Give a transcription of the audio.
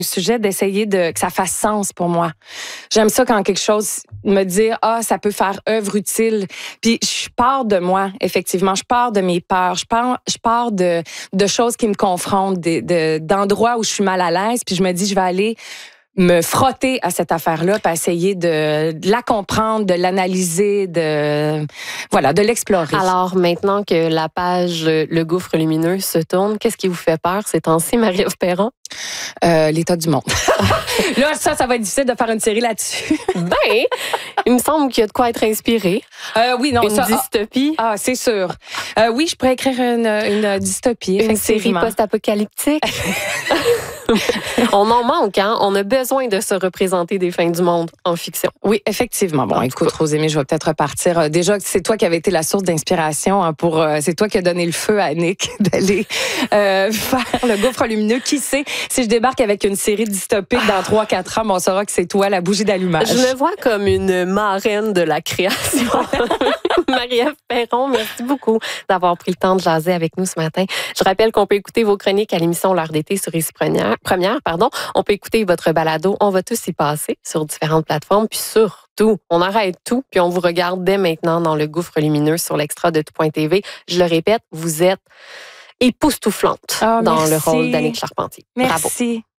sujet d'essayer que ça fasse sens pour moi. J'aime ça quand quelque chose me dit ça peut faire œuvre utile. Puis je pars de moi, effectivement, je pars de mes peurs, je pars de choses qui me confrontent, d'endroits où je suis mal à l'aise, puis je me dis je vais aller me frotter à cette affaire-là, puis essayer de la comprendre, de l'analyser, de l'explorer. Alors, maintenant que la page Le Gouffre lumineux se tourne, qu'est-ce qui vous fait peur ces temps-ci, Marie-Ève Perron? L'état du monde. Là, ça va être difficile de faire une série là-dessus. Il me semble qu'il y a de quoi être inspiré. Oui, non, une dystopie. C'est sûr. Oui, je pourrais écrire une dystopie, une série post-apocalyptique. On en manque, hein? On a besoin de se représenter des fins du monde en fiction. Oui, effectivement. Bon, écoute, Rosémie, je vais peut-être repartir. Déjà, c'est toi qui avais été la source d'inspiration c'est toi qui as donné le feu à Annick d'aller faire Le Gouffre lumineux. Qui sait, si je débarque avec une série dystopique dans 3-4 ans, on saura que c'est toi, la bougie d'allumage. Je me vois comme une marraine de la création. Marie-Ève Perron, merci beaucoup d'avoir pris le temps de jaser avec nous ce matin. Je rappelle qu'on peut écouter vos chroniques à l'émission L'heure d'été sur Ici Première. On peut écouter votre balado. On va tous y passer sur différentes plateformes. Puis surtout, on arrête tout, puis on vous regarde dès maintenant dans Le Gouffre lumineux sur l'extra de tout.tv. Je le répète, vous êtes époustouflante dans le rôle d'Annick Charpentier. Merci. Bravo.